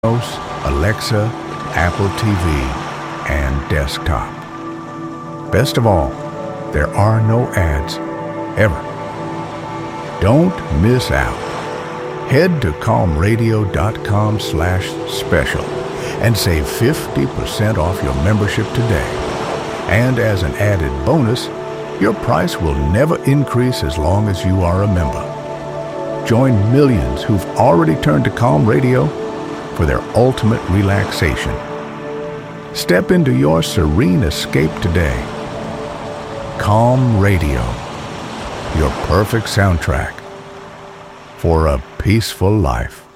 Alexa, Apple TV, and desktop. Best of all, there are no ads, ever. Don't miss out. Head to calmradio.com/special and save 50% off your membership today. And as an added bonus, your price will never increase as long as you are a member. Join millions who've already turned to Calm Radio for their ultimate relaxation. Step into your serene escape today. Calm Radio, your perfect soundtrack for a peaceful life.